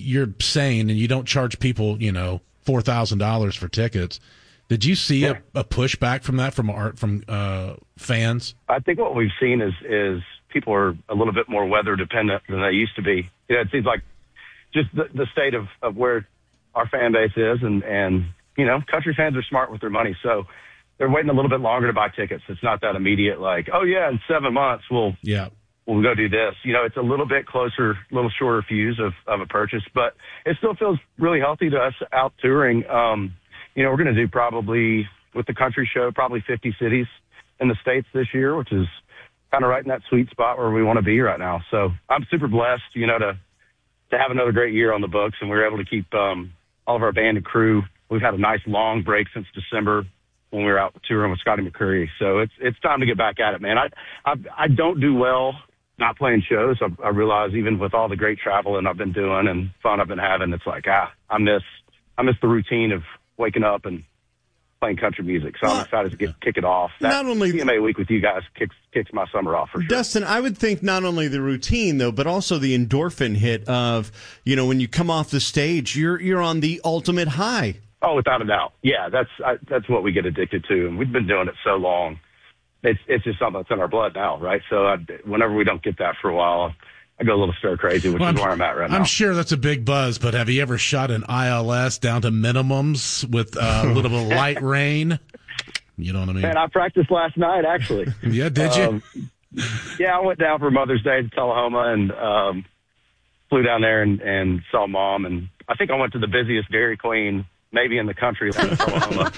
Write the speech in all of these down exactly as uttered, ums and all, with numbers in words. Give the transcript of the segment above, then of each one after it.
you're saying, and you don't charge people, you know, four thousand dollars for tickets. Did you see yeah. a, a pushback from that from art from uh, fans? I think what we've seen is is people are a little bit more weather dependent than they used to be. You know, it seems like just the, the state of, of where our fan base is, and, and, you know, country fans are smart with their money. So they're waiting a little bit longer to buy tickets. It's not that immediate, like, oh, yeah, in seven months we'll yeah. we'll go do this. You know, it's a little bit closer, a little shorter fuse of, of a purchase, but it still feels really healthy to us out touring. Um, you know, we're going to do probably, with the country show, probably fifty cities in the States this year, which is kind of right in that sweet spot where we want to be right now. So I'm super blessed, you know, to to have another great year on the books, and we were able to keep um, all of our band and crew. We've had a nice long break since December when we were out touring with Scotty McCreery. So it's it's time to get back at it, man. I I, I don't do well not playing shows. I, I realize even with all the great traveling I've been doing and fun I've been having, it's like, ah, I miss I miss the routine of waking up and playing country music. So well, I'm excited to get kick it off. That not only C M A week with you guys kicks kicks my summer off for sure. Dustin, I would think not only the routine though, but also the endorphin hit of, you know, when you come off the stage, you're you're on the ultimate high. Oh, without a doubt. Yeah, that's I, that's what we get addicted to, and we've been doing it so long. It's it's just something that's in our blood now, right? So I, whenever we don't get that for a while, I go a little stir crazy, which well, is where I'm at right now. I'm sure that's a big buzz, but have you ever shot an I L S down to minimums with uh, a little bit of light rain? You know what I mean? Man, I practiced last night, actually. Yeah, did you? Um, yeah, I went down for Mother's Day to Tullahoma and um, flew down there and, and saw Mom. And I think I went to the busiest Dairy Queen maybe in the country, like Tullahoma.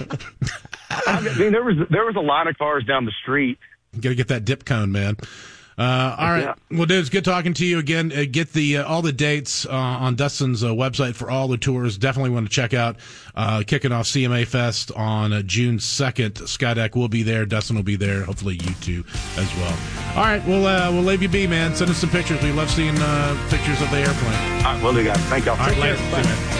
I mean, there was there was a line of cars down the street. You got to get that dip cone, man. Uh, all right. Yeah. Well, dude, it's good talking to you again. Uh, get the uh, all the dates uh, on Dustin's uh, website for all the tours. Definitely want to check out uh, kicking off C M A Fest on uh, June second. Skydeck will be there. Dustin will be there. Hopefully you too as well. All right. We'll, uh, we'll leave you be, man. Send us some pictures. We love seeing uh, pictures of the airplane. All right. Will do, guys. Thank y'all. All right, later.